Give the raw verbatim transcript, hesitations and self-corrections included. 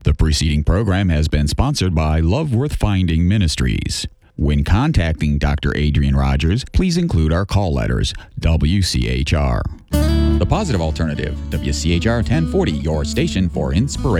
The preceding program has been sponsored by Love Worth Finding Ministries. When contacting Doctor Adrian Rogers, please include our call letters, W C H R. The Positive Alternative, W C H R ten forty, your station for inspiration.